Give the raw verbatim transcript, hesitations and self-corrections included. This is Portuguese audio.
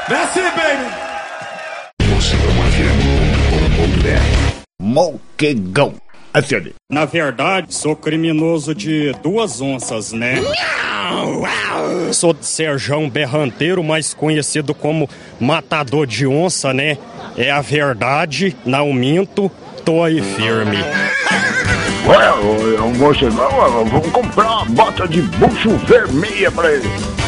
That's it, baby! Moquegão. Acione. Na verdade, sou criminoso de duas onças, né? Sou de Serjão Berranteiro, mais conhecido como Matador de Onça, né? É a verdade, não minto, tô aí firme. Ué, eu vou chegar, vamos comprar uma bota de bucho vermelha pra ele.